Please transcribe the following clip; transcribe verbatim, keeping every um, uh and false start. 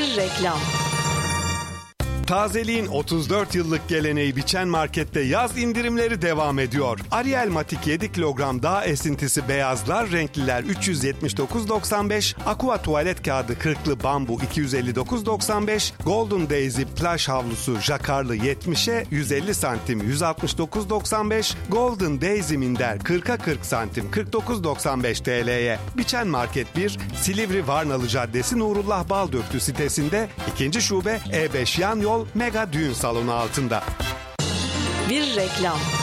Bir reklam. Tazeliğin otuz dört yıllık geleneği Biçen Market'te yaz indirimleri devam ediyor. Ariel Matik yedi kilogram dağ esintisi beyazlar, renkliler üç yüz yetmiş dokuz doksan beş, Aqua tuvalet kağıdı kırklı bambu iki yüz elli dokuz doksan beş, Golden Daisy plaj havlusu jakarlı yetmişe yüz elli santim yüz altmış dokuz doksan beş, Golden Daisy minder kırka kırk santim kırk dokuz doksan beş T L'ye. Biçen Market bir, Silivri Varnalı Caddesi Nurullah Baldöktü sitesinde, ikinci şube E beş yan yol Mega Düğün Salonu altında. Bir reklam.